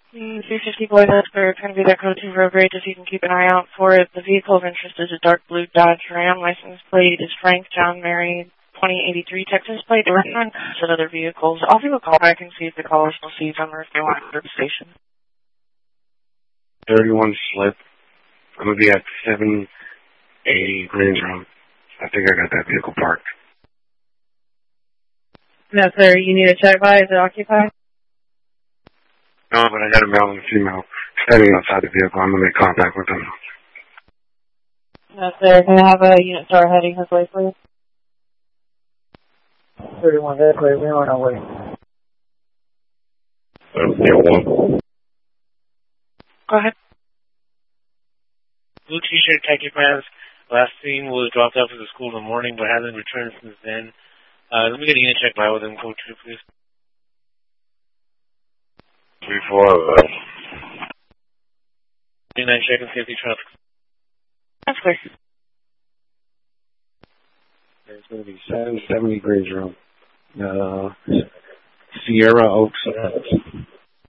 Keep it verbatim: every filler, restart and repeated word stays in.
Mm, three fifty Boyd Esper, trying to be that code two road rage if you can keep an eye out for it. The vehicle of interest is a dark blue Dodge Ram. License plate is Frank John Mary twenty eighty-three Texas plate. They were on at other vehicles. I'll give a call back and see if the caller still sees them or if they want to go to the station. thirty-one slip. I'm going to be at seven eighty Greens Road. I think I got that vehicle parked. No, sir. You need a check by? Is it occupied? No, but I got a male and a female standing outside the vehicle. I'm going to make contact with them. No, sir. Can I have a unit star heading this way, please? thirty-one that way. We're on our way. Uh, yeah, one. Go ahead. Blue T-shirt, khaki pants. Last seen was dropped off at the school in the morning, but hasn't returned since then. Uh, let me get a unit check by with him, code two, please. Three, four, uh, twenty-nine check and safety traffic. That's clear. It's going to be seven seventy Greens Road. Uh, Sierra Oaks.